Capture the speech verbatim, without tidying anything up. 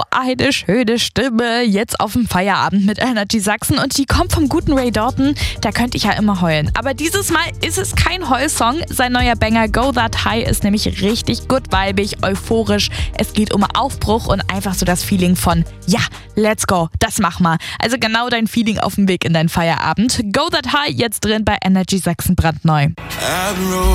So eine schöne Stimme jetzt auf dem Feierabend mit Energy Sachsen und die kommt vom guten Ray Dalton. Da könnte ich ja immer heulen. Aber dieses Mal ist es kein Heulsong. Sein neuer Banger Go That High ist nämlich richtig gut vibig, euphorisch. Es geht um Aufbruch und einfach so das Feeling von, ja, let's go, das mach mal. Also genau dein Feeling auf dem Weg in deinen Feierabend. Go That High jetzt drin bei Energy Sachsen brandneu.